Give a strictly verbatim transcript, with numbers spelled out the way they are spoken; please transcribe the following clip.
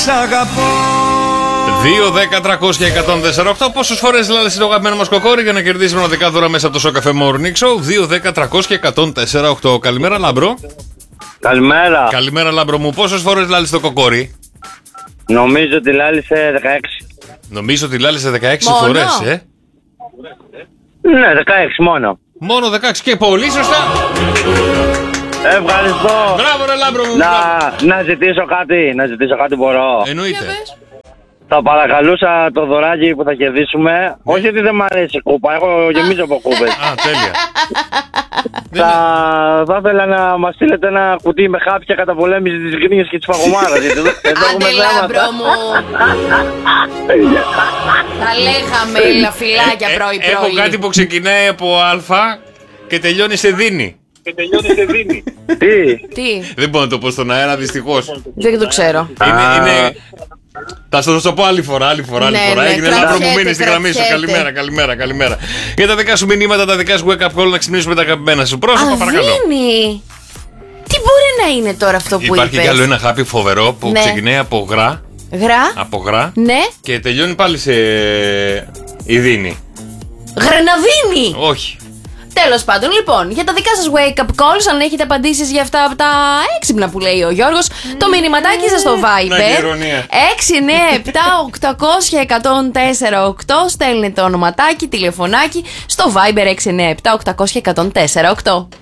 Σ' αγαπώ. δύο, δέκα, τριακόσια, εκατόν τέσσερα οκτώ. Πόσες φορές λάλεσε το αγαπημένο μας κοκόρι για να κερδίσει μοναδικά δώρα μέσα από το Σοκαφέ Morning Show? δύο, δέκα, τριακόσια, εκατόν τέσσερα οκτώ. Καλημέρα, Λάμπρο. Καλημέρα. Καλημέρα, Λάμπρο μου. Πόσες φορές λάλεσε το κοκόρι? Νομίζω ότι λάλησε δεκαέξι. Νομίζω ότι λάλεσε δεκαέξι Μόνο? φορές, ε. Ναι, δεκαέξι μόνο. Μόνο δεκαέξι και πολύ σωστά. Ευχαριστώ. Μπράβο, ρε Λάμπρο μου. Να, μπράβο. να ζητήσω κάτι, να ζητήσω κάτι μπορώ. Εννοείται. Θα παρακαλούσα το δωράκι που θα κερδίσουμε. Όχι ότι δεν μ' αρέσει η κούπα, έχω γεμίζω από κούπες. Α, τέλεια. Θα, θα ήθελα να μας στείλετε ένα κουτί με χάπια καταπολέμηση της γκρίνιας και της παγωμάρας. Γιατί εδώ, εδώ έχουμε Άντε, Λάμπρο θέματα. μου. Τα λέγαμε, έλα, φυλάκια Ε, πρωί Έχω πρωί. κάτι που ξεκινάει από Α και τελειώνει σε δίνει. Και τελειώνει σε δίνει. Τι. Τι, Δεν μπορώ να το πω στον αέρα, δυστυχώς. δεν το ξέρω. Είναι, Α. είναι... Θα σου το πω άλλη φορά, άλλη φορά, άλλη Ναι, φορά. ναι, Έγινε Λάμπρο μου, κρατιέται, μείνει στη γραμμή σου. κρατιέται. Καλημέρα, καλημέρα, καλημέρα. Για τα δικά σου μηνύματα, τα δικά σου wake up call, να ξυπνήσουμε τα αγαπημένα σου πρόσωπα, παρακαλώ. Αδύνη. Τι μπορεί να είναι τώρα αυτό που Υπάρχει είπες? κι άλλο ένα χάπι φοβερό που Ναι. ξεκινάει από γρά, Γρα, από γρά ναι, και τελειώνει πάλι σε ειδίνη. γραναδίνη. Όχι. Τέλος πάντων, λοιπόν, για τα δικά σας wake up calls, αν έχετε απαντήσεις για αυτά από τα έξυπνα που λέει ο Γιώργος, το μηνυματάκι σας στο Να και Viber ηρωνία. έξι εννιά επτά οκτακόσια εκατόν τέσσερα οκτώ. Στέλνετε ονοματάκι, τηλεφωνάκι στο Viber έξι εννιά επτά οκτακόσια εκατόν τέσσερα οκτώ.